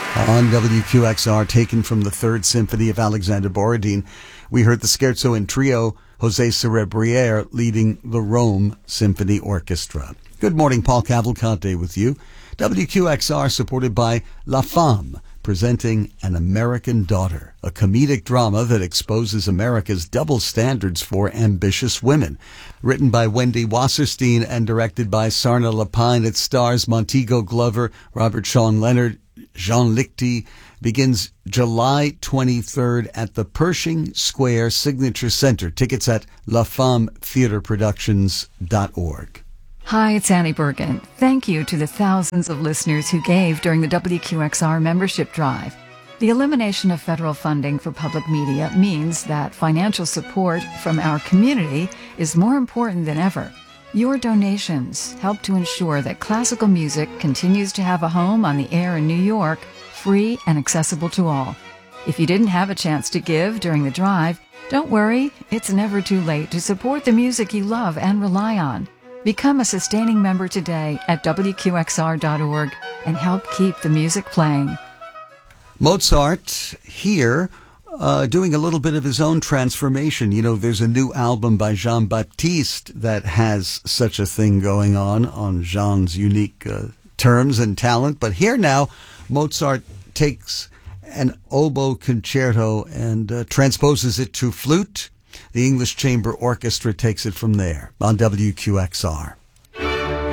On WQXR, taken from the Third Symphony of Alexander Borodin, we heard the scherzo in trio, José Cerebriere leading the Rome Symphony Orchestra. Good morning, Paul Cavalcante with you. WQXR supported by La Femme, presenting An American Daughter, a comedic drama that exposes America's double standards for ambitious women. Written by Wendy Wasserstein and directed by Sarna Lapine, it stars Montego Glover, Robert Sean Leonard, Jean Lichty. Begins July 23rd at the Pershing Square Signature Center. Tickets at lafemmetheatreproductions.org. Hi, it's Annie Bergen. Thank you to the thousands of listeners who gave during the WQXR membership drive. The elimination of federal funding for public media means that financial support from our community is more important than ever. Your donations help to ensure that classical music continues to have a home on the air in New York, free and accessible to all. If you didn't have a chance to give during the drive, don't worry, it's never too late to support the music you love and rely on. Become a sustaining member today at WQXR.org and help keep the music playing. Mozart here doing a little bit of his own transformation. You know, there's a new album by Jean-Baptiste that has such a thing going on Jean's unique terms and talent. But here now, Mozart takes an oboe concerto and transposes it to flute. The English Chamber Orchestra takes it from there on WQXR.